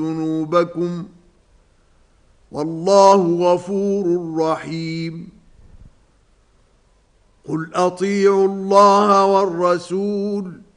ذنوبكم والله غفور رحيم قل أطيعوا الله والرسول